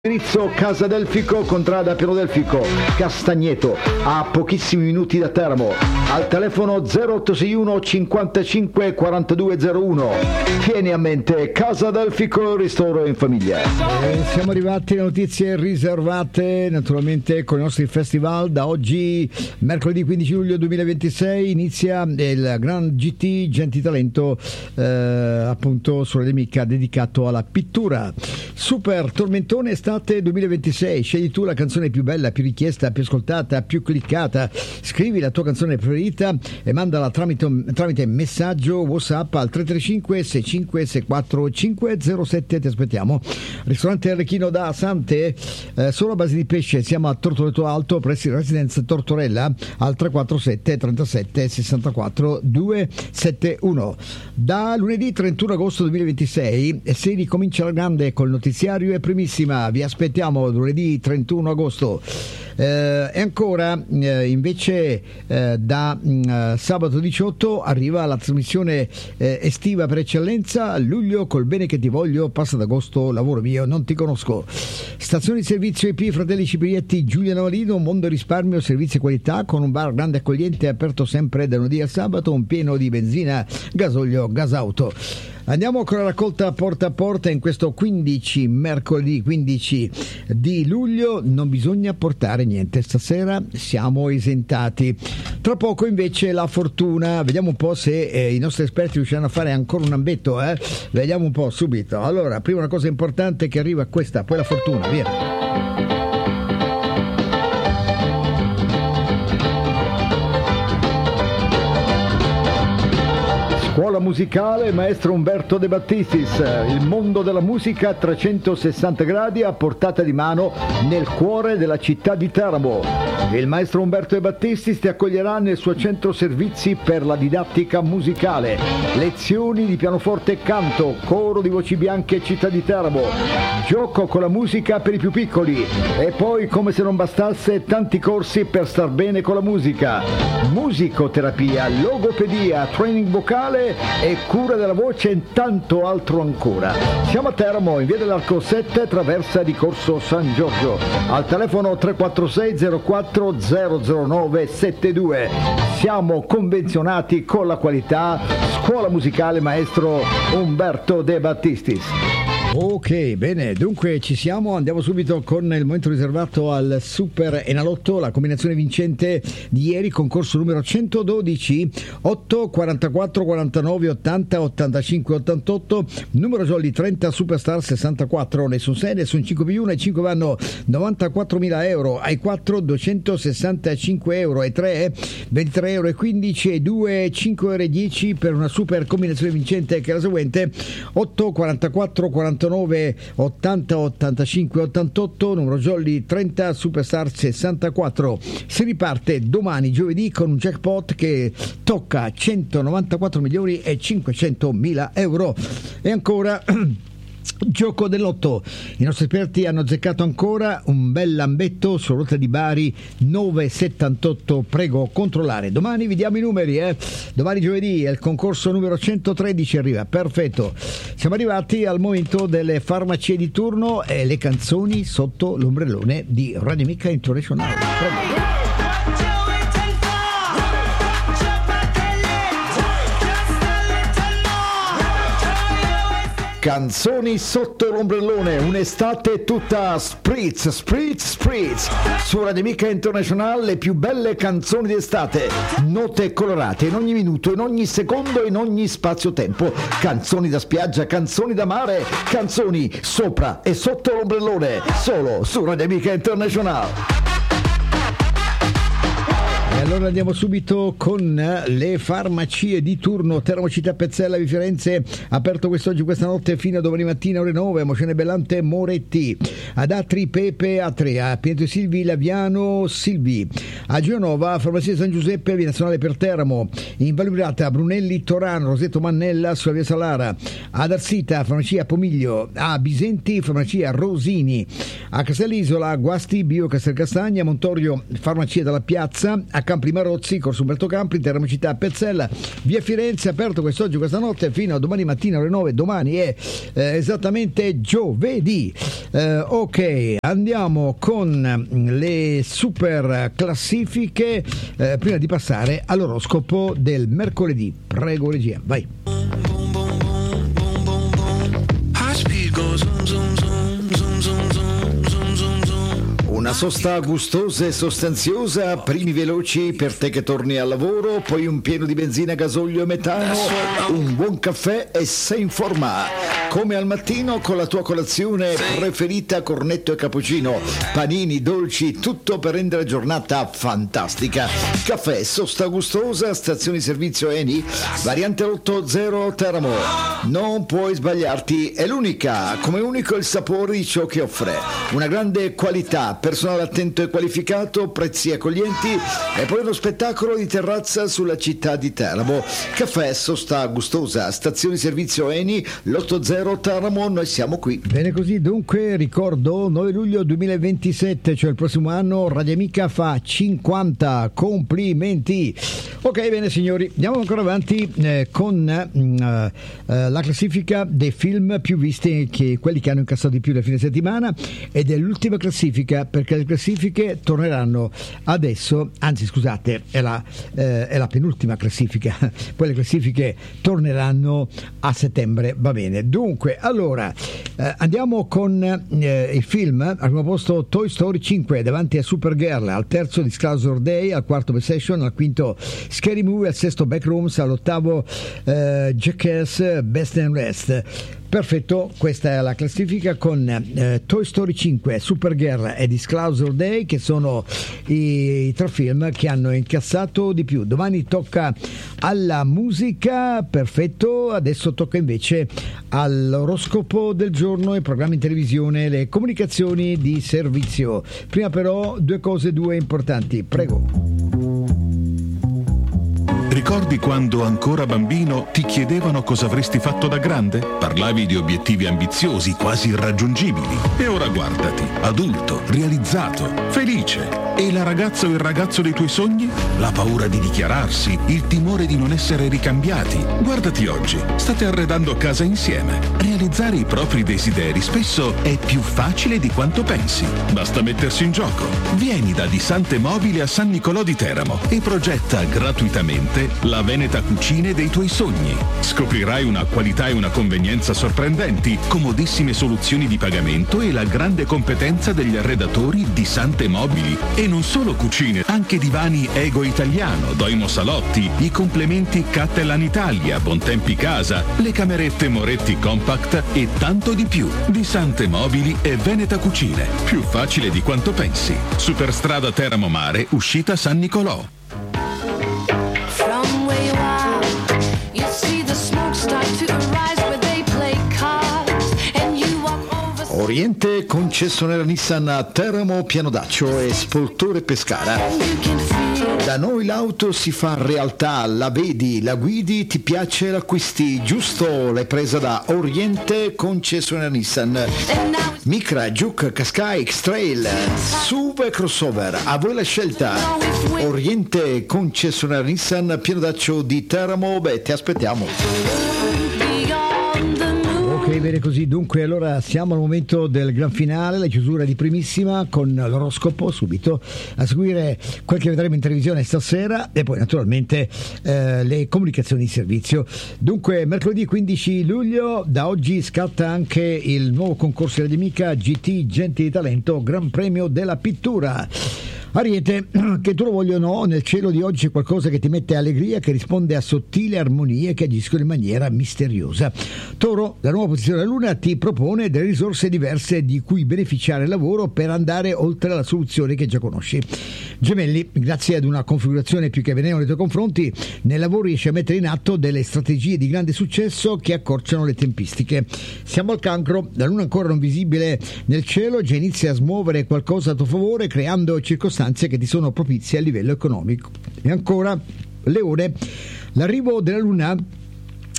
Indirizzo Casa Delfico, contrada Piero Delfico, Castagneto, a pochissimi minuti da Teramo, al telefono 0861 55 4201. Tieni a mente Casa Delfico, ristoro in famiglia. Siamo arrivati alle notizie riservate naturalmente con i nostri festival. Da oggi, mercoledì 15 luglio 2026, inizia il Grand GT Genti Talento, appunto sulla Demica, dedicato alla pittura. Super Tormentone Estate 2026, scegli tu la canzone più bella, più richiesta, più ascoltata, più cliccata. Scrivi la tua canzone preferita e mandala tramite messaggio WhatsApp al 335 65 64 507. Ti aspettiamo. Ristorante Arlecchino da Asante, solo a base di pesce. Siamo a Tortoreto Alto, presso Residenza Tortorella, al 347 37 64 271. Da lunedì 31 agosto 2026 si ricomincia la grande col notiziario e primissima. Vi aspettiamo lunedì 31 agosto. E ancora invece da sabato 18 arriva la trasmissione estiva per eccellenza. Luglio col bene che ti voglio, passa ad agosto lavoro mio non ti conosco. Stazioni di servizio IP Fratelli Ciprietti Giulia Navalino, mondo risparmio, servizi e qualità, con un bar grande accogliente aperto sempre da lunedì al sabato, un pieno di benzina, gasolio, gasauto. Andiamo con la raccolta porta a porta in questo mercoledì 15 di luglio. Non bisogna portare niente, stasera siamo esentati. Tra poco invece la fortuna, vediamo un po' se i nostri esperti riusciranno a fare ancora un ambetto, vediamo un po' subito. Allora, prima una cosa importante che arriva questa, poi la fortuna, via. Scuola musicale Maestro Umberto De Battistis, il mondo della musica a 360 gradi a portata di mano nel cuore della città di Teramo. Il Maestro Umberto De Battistis ti accoglierà nel suo centro servizi per la didattica musicale, lezioni di pianoforte e canto, coro di voci bianche città di Teramo, gioco con la musica per i più piccoli e poi, come se non bastasse, tanti corsi per star bene con la musica, musicoterapia, logopedia, training vocale e cura della voce e tanto altro ancora. Siamo a Teramo, in via dell'Arco 7, traversa di Corso San Giorgio, al telefono 346 04 009 72. Siamo convenzionati con la qualità. Scuola musicale Maestro Umberto De Battistis. Ok, bene, dunque ci siamo, andiamo subito con il momento riservato al Super Enalotto, la combinazione vincente di ieri, concorso numero 112, 8, 44, 49, 80, 85, 88, numero jolly 30, Superstar 64, nessun 6, nessun 5 più 1, ai 5 vanno 94.000 euro, ai 4 265 euro, ai 3 23 euro e 15, ai 2 5 euro e 10 per una super combinazione vincente che è la seguente: 8, 44, 49, 80, 85, 88, numero jolly 30, Superstar 64. Si riparte domani giovedì con un jackpot che tocca 194 milioni e 500 mila euro. E ancora gioco del lotto, i nostri esperti hanno azzeccato ancora un bel lambetto sulla rotta di Bari 978. Prego controllare, domani vi diamo i numeri, domani giovedì il concorso numero 113 arriva, perfetto. Siamo arrivati al momento delle farmacie di turno e le canzoni sotto l'ombrellone di Radio Mica International. Prego. Canzoni sotto l'ombrellone, un'estate tutta spritz, spritz, spritz. Su Radio Mica International le più belle canzoni d'estate, note colorate in ogni minuto, in ogni secondo, in ogni spazio-tempo. Canzoni da spiaggia, canzoni da mare, canzoni sopra e sotto l'ombrellone, solo su Radio Mica International. Allora andiamo subito con le farmacie di turno. Teramo Città Pezzella di Firenze, aperto quest'oggi, questa notte fino a domani mattina ore 9. Mozione Bellante Moretti, ad Atri Pepe Atri, a Pietro Silvi Laviano Silvi, a Genova Farmacia San Giuseppe via Nazionale per Teramo, in Valurata Brunelli Torano Rosetto Mannella sulla via Salara, ad Arsita Farmacia Pomiglio, a Bisenti Farmacia Rosini, a Castellisola, Guasti, Bio Castelcastagna, Montorio, Farmacia della Piazza, a Campri Marozzi, Corso Umberto Campri, Termocità, Pezzella, via Firenze, aperto quest'oggi, questa notte, fino a domani mattina alle 9. Domani è esattamente giovedì. Ok, andiamo con le super classifiche prima di passare all'oroscopo del mercoledì. Prego regia, vai. Una sosta gustosa e sostanziosa, primi veloci per te che torni al lavoro, poi un pieno di benzina, gasolio e metano, un buon caffè e sei in forma. Come al mattino con la tua colazione preferita, cornetto e cappuccino, panini, dolci, tutto per rendere la giornata fantastica. Caffè, sosta gustosa, stazione servizio Eni, variante 80 Teramo. Non puoi sbagliarti, è l'unica, come unico il sapore di ciò che offre. Una grande qualità, personale attento e qualificato, prezzi accoglienti e poi uno spettacolo di terrazza sulla città di Teramo. Caffè, sosta gustosa, stazione servizio Eni, l'80 Teramo, noi siamo qui. Bene così, dunque ricordo 9 luglio 2027, cioè il prossimo anno, Radio Amica fa 50, complimenti. Ok, bene signori, andiamo ancora avanti con la classifica dei film più visti, che quelli che hanno incassato di più la fine settimana, ed è l'ultima classifica perché le classifiche torneranno adesso, anzi scusate, è la penultima classifica, poi le classifiche torneranno a settembre, va bene. Dunque, allora andiamo con il film. Al primo posto Toy Story 5 davanti a Supergirl, al terzo Disclosure Day, al quarto Best Session, al quinto Scary Movie, al sesto Backrooms, all'ottavo Jackass Best and Rest. Perfetto, questa è la classifica con Toy Story 5, Supergirl e Disclosure Day, che sono i tre film che hanno incassato di più. Domani tocca alla musica, perfetto, adesso tocca invece all'oroscopo del giorno, i programmi in televisione, le comunicazioni di servizio. Prima però due cose importanti, prego. Ricordi quando ancora bambino ti chiedevano cosa avresti fatto da grande? Parlavi di obiettivi ambiziosi, quasi irraggiungibili. E ora guardati, adulto, realizzato, felice. E la ragazza o il ragazzo dei tuoi sogni? La paura di dichiararsi, il timore di non essere ricambiati. Guardati oggi, state arredando casa insieme. Realizzare i propri desideri spesso è più facile di quanto pensi. Basta mettersi in gioco. Vieni da Di Sante Mobili a San Nicolò di Teramo e progetta gratuitamente la Veneta Cucine dei tuoi sogni. Scoprirai una qualità e una convenienza sorprendenti, comodissime soluzioni di pagamento e la grande competenza degli arredatori Di Sante Mobili. E non solo cucine, anche divani Ego Italiano, Doimo Salotti, i complementi Cattelan Italia, Bontempi Casa, le camerette Moretti Compact e tanto di più. Di Sante Mobili e Veneta Cucine. Più facile di quanto pensi. Superstrada Teramo Mare, uscita San Nicolò. Oriente, concessionaria Nissan a Teramo, Pianodaccio e Spoltore Pescara. Da noi l'auto si fa realtà, la vedi, la guidi, ti piace, l'acquisti, giusto? L'hai presa da Oriente, concessionaria Nissan. Micra, Juke, Qashqai, X-Trail, SUV e crossover, a voi la scelta. Oriente, concessionaria Nissan, Pianodaccio di Teramo, beh, ti aspettiamo. Ok, bene così, dunque allora siamo al momento del gran finale, la chiusura di primissima con l'oroscopo subito, a seguire quel che vedremo in televisione stasera e poi naturalmente le comunicazioni di servizio. Dunque mercoledì 15 luglio, da oggi scatta anche il nuovo concorso di Amica GT Genti di Talento, Gran Premio della Pittura. Ariete, che tu lo voglia o no, nel cielo di oggi c'è qualcosa che ti mette allegria, che risponde a sottili armonie che agiscono in maniera misteriosa. Toro, la nuova posizione della Luna ti propone delle risorse diverse di cui beneficiare il lavoro per andare oltre la soluzione che già conosci. Gemelli, grazie ad una configurazione più che benevola nei tuoi confronti, nel lavoro riesci a mettere in atto delle strategie di grande successo che accorciano le tempistiche. Siamo al Cancro, la Luna ancora non visibile nel cielo, già inizia a smuovere qualcosa a tuo favore, creando circostanze che ti sono propizie a livello economico. E ancora Leone, l'arrivo della Luna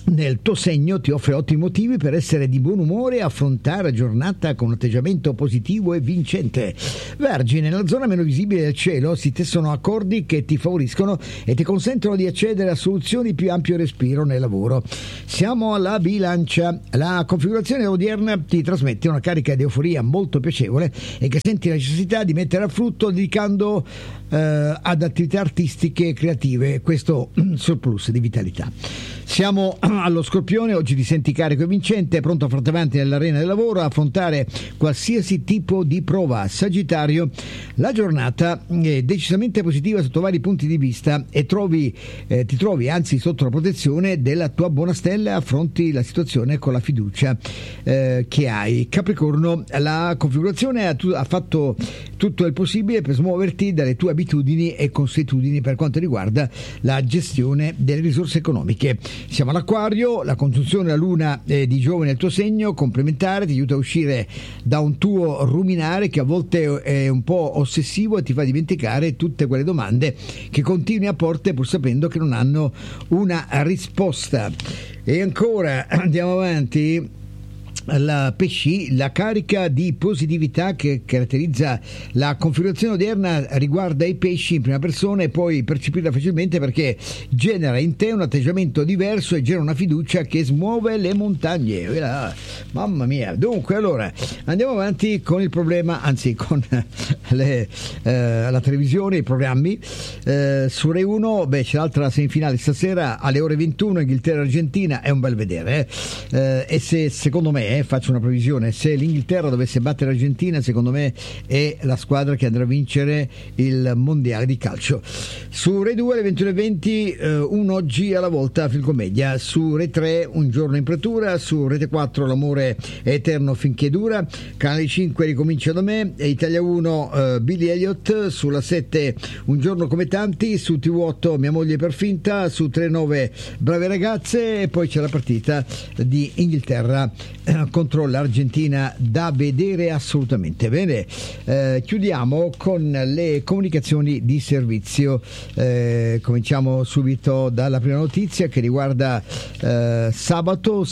nel tuo segno ti offre ottimi motivi per essere di buon umore e affrontare la giornata con un atteggiamento positivo e vincente. Vergine, nella zona meno visibile del cielo si tessono accordi che ti favoriscono e ti consentono di accedere a soluzioni di più ampio respiro nel lavoro. Siamo alla Bilancia. La configurazione odierna ti trasmette una carica di euforia molto piacevole e che senti la necessità di mettere a frutto dedicando ad attività artistiche e creative questo surplus di vitalità. Siamo allo Scorpione, oggi ti senti carico e vincente, pronto a farti avanti nell'arena del lavoro, a affrontare qualsiasi tipo di prova. Sagittario, la giornata è decisamente positiva sotto vari punti di vista e ti trovi anzi sotto la protezione della tua buona stella, affronti la situazione con la fiducia che hai. Capricorno, la configurazione ha fatto tutto il possibile per smuoverti dalle tue abitudini e consuetudini per quanto riguarda la gestione delle risorse economiche. Siamo all'Acquario, la congiunzione alla Luna di Giove nel tuo segno, complementare, ti aiuta a uscire da un tuo ruminare che a volte è un po' ossessivo e ti fa dimenticare tutte quelle domande che continui a porte pur sapendo che non hanno una risposta. E ancora andiamo avanti. La Pesci, la carica di positività che caratterizza la configurazione odierna riguarda i pesci in prima persona e puoi percepirla facilmente perché genera in te un atteggiamento diverso e genera una fiducia che smuove le montagne. Mamma mia. Dunque, allora andiamo avanti con il problema, anzi con la televisione, i programmi. Su Rai 1 c'è l'altra semifinale stasera alle ore 21, Inghilterra-Argentina, è un bel vedere e se secondo me faccio una previsione, se l'Inghilterra dovesse battere l'Argentina, secondo me è la squadra che andrà a vincere il mondiale di calcio. Su Rai 2 alle 21:20 un oggi alla volta film commedia, su Rai 3 Un giorno in pretura, su Rete 4 L'amore è eterno finché dura, Canale 5 Ricomincia da me, Italia 1 Billy Elliot, sulla 7 Un giorno come tanti, su TV8 Mia moglie per finta, su 3-9 Brave ragazze e poi c'è la partita di Inghilterra contro l'Argentina da vedere assolutamente. Bene, chiudiamo con le comunicazioni di servizio. Cominciamo subito dalla prima notizia che riguarda sabato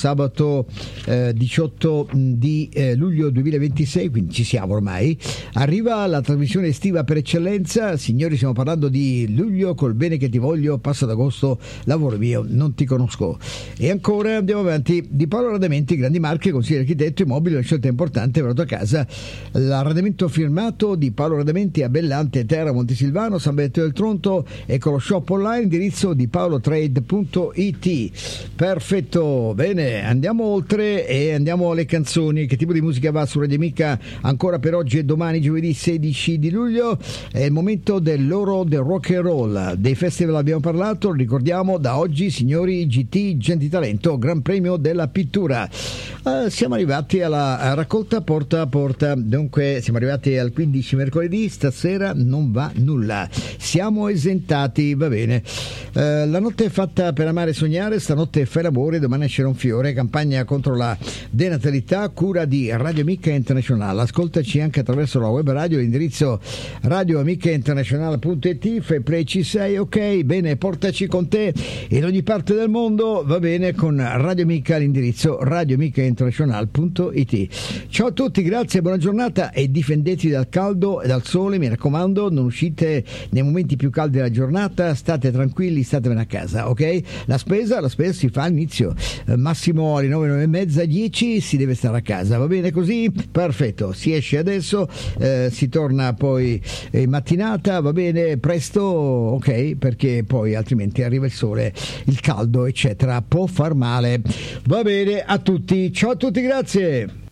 18 di luglio 2026, quindi ci siamo ormai, arriva la trasmissione estiva per eccellenza. Signori, stiamo parlando di luglio, col bene che ti voglio, passa ad agosto, lavoro mio, non ti conosco. E ancora andiamo avanti, di Paolo Radamenti, Grandi Marche, consigliere architetto immobile, una scelta importante, è venuto a casa l'arredamento firmato di Paolo Radamenti a Bellante, Terra, Montesilvano, San Benedetto del Tronto e con lo shop online, indirizzo di paolotrade.it. Perfetto, bene, andiamo oltre e andiamo alle canzoni. Che tipo di musica va su Radio Amica ancora per oggi e domani, giovedì 16 di luglio? È il momento dell'oro del rock and roll, dei festival abbiamo parlato, ricordiamo da oggi, signori, GT Genti Talento, Gran Premio della Pittura. Siamo arrivati alla raccolta porta a porta, dunque siamo arrivati al 15 mercoledì, stasera non va nulla, siamo esentati, va bene. La notte è fatta per amare e sognare, stanotte fai l'amore, domani nascerà un fiore, campagna contro la denatalità, cura di Radio Amica International. Ascoltaci anche attraverso la web radio, l'indirizzo radioamicainternazionale.it, fai play, ci sei, ok, bene, portaci con te in ogni parte del mondo, va bene, con Radio Amica, l'indirizzo radioamicainternazionale.it. Ciao a tutti, grazie, buona giornata e difendetevi dal caldo e dal sole, mi raccomando, non uscite nei momenti più caldi della giornata, state tranquilli, statevene a casa, ok? La spesa si fa all'inizio, massimo alle 9, 9:30, 10 si deve stare a casa, va bene così? Perfetto, si esce adesso, si torna poi in mattinata, va bene, presto, ok? Perché poi altrimenti arriva il sole, il caldo, eccetera, può far male. Va bene a tutti, ciao a tutti, grazie.